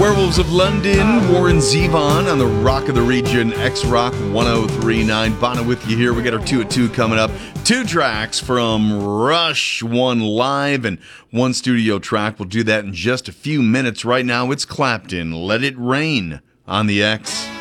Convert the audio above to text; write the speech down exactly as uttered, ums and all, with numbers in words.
Werewolves of London, Warren Zevon on the Rock of the Region, X-Rock ten thirty-nine. Bono with you here. We got our two at two coming up. Two tracks from Rush, one live and one studio track. We'll do that in just a few minutes. Right now, it's Clapton, Let It Rain on the X.